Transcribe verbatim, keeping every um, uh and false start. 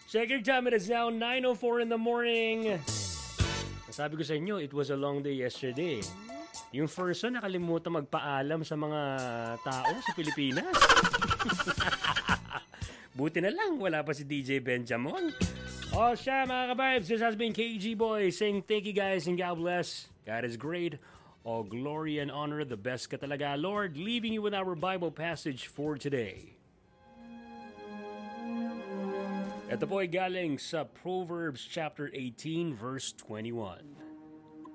Check your time, it is now nine oh four in the morning. Sabi ko sa inyo, it was a long day yesterday. Yung first one, nakalimutan magpaalam sa mga tao sa Pilipinas. Buti na lang, wala pa si D J Benjamin. O siya mga ka-vibes, this has been K G Boy saying thank you guys and God bless. God is great. All glory and honor, the best ka talaga, Lord. Leaving you with our Bible passage for today. Ito po ay galing sa Proverbs chapter eighteen verse twenty-one.